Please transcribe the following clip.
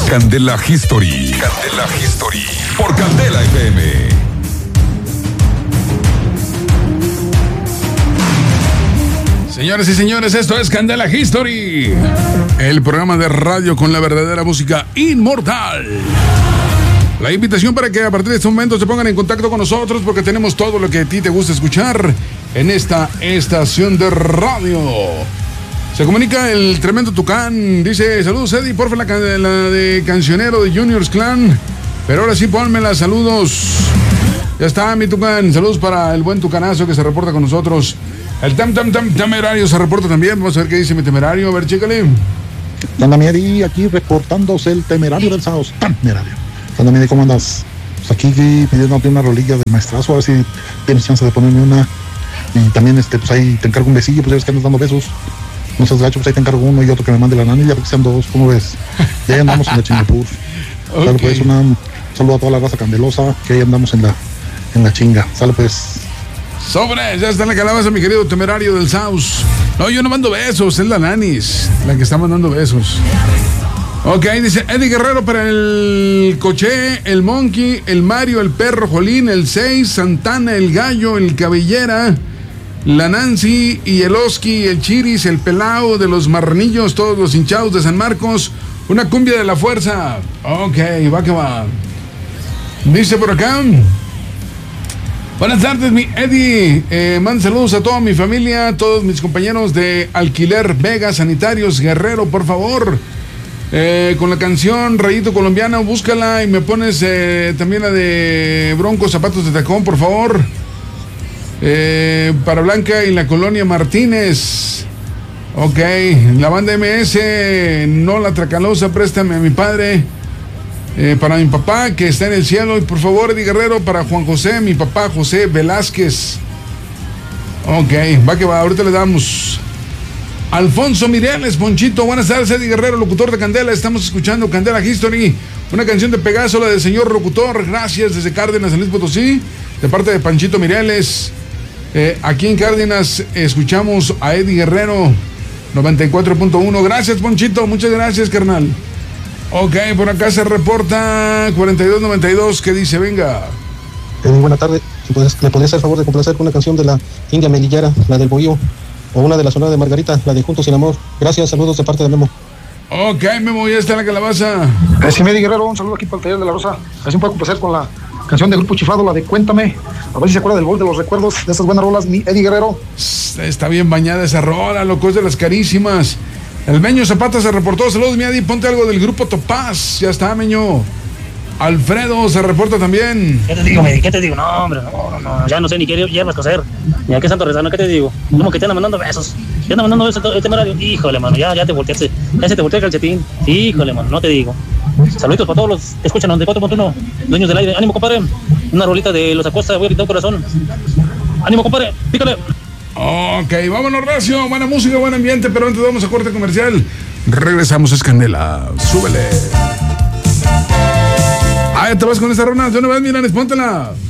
Candela History. Candela History. Por Candela FM. Señores y señores, esto es Candela History, el programa de radio con la verdadera música inmortal. La invitación para que a partir de este momento se pongan en contacto con nosotros porque tenemos todo lo que a ti te gusta escuchar en esta estación de radio. Se comunica el tremendo Tucán, dice: saludos Eddie, porfa la de cancionero de Juniors Clan, pero ahora sí pónmela, saludos. Ya está mi Tucán, saludos para el buen Tucanazo que se reporta con nosotros. El temerario se reporta también. Vamos a ver qué dice mi temerario. A ver, chécale. Anda, mi Eddie, aquí reportándose el temerario del Saos. Temerario. Anda, mi Eddie, ¿cómo andas? Pues aquí pidiéndote una rolilla del maestrazo, a ver si tienes chance de ponerme una. Y también, pues ahí te encargo un besillo, pues ya ves que andas dando besos. No seas gacho, pues ahí te encargo uno y otro que me mande la nana y ya que sean dos, ¿cómo ves? Ya ahí andamos en la Chingapur. Okay. Sale pues, un saludo a toda la raza candelosa, que ahí andamos en la chinga. Sale pues. Sobre, ya está en la calabaza, mi querido temerario del Saus. No, yo no mando besos, es la Nanis la que está mandando besos. Ok, dice Eddie Guerrero para el Coché, el Monkey, el Mario, el Perro Jolín, el 6, Santana, el Gallo, el Cabellera, la Nancy y el Oski, el Chiris, el Pelao de los Marranillos, todos los hinchados de San Marcos. Una cumbia de la fuerza. Ok, va que va. Dice por acá: buenas tardes, mi Eddie. Mando saludos a toda mi familia, a todos mis compañeros de Alquiler Vega Sanitarios Guerrero, por favor. Con la canción Rayito Colombiana, búscala y me pones también la de Broncos Zapatos de Tacón, por favor. Para Blanca y la Colonia Martínez. Ok, la banda MS, no la Tracalosa, préstame a mi padre. Para mi papá que está en el cielo, y por favor Eddie Guerrero para Juan José, mi papá José Velázquez. Ok, va que va, ahorita le damos. Alfonso Mireles, Ponchito, buenas tardes Eddie Guerrero, locutor de Candela, estamos escuchando Candela History, una canción de Pegaso, la del señor locutor, gracias desde Cárdenas, San Luis Potosí, de parte de Panchito Mireles. Aquí en Cárdenas escuchamos a Eddie Guerrero 94.1, gracias Ponchito, muchas gracias carnal. Ok, por acá se reporta 4292, ¿qué dice? Venga. Buena tarde, ¿le podrías hacer el favor de complacer con una canción de la India Melillera, la del Bohío, o una de la Sonora de Margarita, la de Juntos sin Amor? Gracias, saludos de parte de Memo. Ok, Memo, ya está en la calabaza. Sí, Eddie Guerrero, un saludo aquí para el Taller de la Rosa. Así puedo complacer con la canción de Grupo Chiflado, la de Cuéntame, a ver si se acuerda del gol de los recuerdos de esas buenas rolas, mi Eddie Guerrero. Está bien bañada esa rola, loco, es de las carísimas. El Meño Zapata se reportó, saludos mi Eddie, ponte algo del Grupo Topaz, ya está Meño. Alfredo se reporta también. ¿Qué te digo, Eddie? ¿Qué te digo? No, hombre, no, ya no sé ni qué hierbas coser, ni a qué santo rezar, ¿qué te digo? Como que te andan mandando besos, el temerario, híjole, mano, ya te volteaste, ya se te volteó el calcetín, híjole, mano, no te digo. Saluditos para todos los que escuchan 94.1, dueños del aire, ánimo compadre, una rolita de Los Acosta, voy a gritar un corazón, ánimo compadre, pícale. Ok, vámonos Racio, buena música, buen ambiente, pero antes vamos a corte comercial. Regresamos, es Candela, súbele. Ah, ya te vas con esa rona, de una vez, miran, póntela.